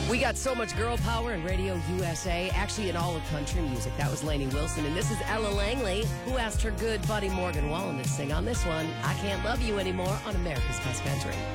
We got so much girl power in Radio USA, actually in all of country music. That was Lainey Wilson, and this is Ella Langley, who asked her good buddy Morgan Wallen to sing on this one, I Can't Love You Anymore, on America's Best Country.